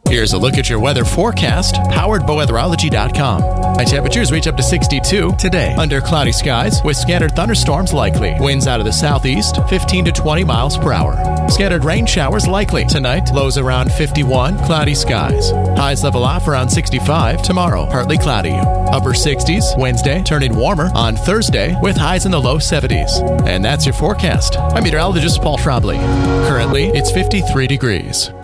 Here's a look at your weather forecast, powered by weatherology.com. High temperatures reach up to 62 today, under cloudy skies with scattered thunderstorms likely. Winds out of the southeast, 15 to 20 miles per hour. Scattered rain showers likely tonight, lows around 51, cloudy skies. Highs level off around 65 tomorrow, partly cloudy. Upper 60s Wednesday, turning warmer on Thursday with highs in the low 70s. And that's your forecast. I'm meteorologist Paul Trombley. Currently, it's 53 degrees.